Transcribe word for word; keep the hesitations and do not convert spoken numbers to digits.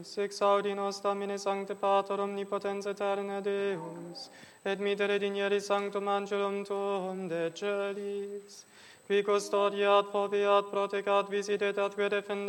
Six audinos Domine Sancte Pater omnipotens aeterna Deus, et mitere digneris sanctum angelum tuum de celis, qui custodiat, foveat, protegat, visitet, atque defendat